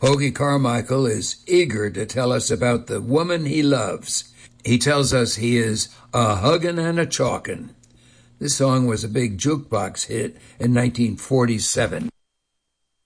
Hoagie Carmichael is eager to tell us about the woman he loves. He tells us he is a huggin' and a chalkin'. This song was a big jukebox hit in 1947.